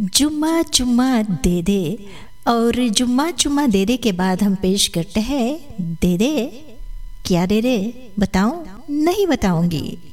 जुम्मा चुम्मा दे दे। और जुम्मा चुम्मा दे दे के बाद हम पेश करते हैं दे दे। क्या दे दे बताऊं? नहीं बताऊंगी।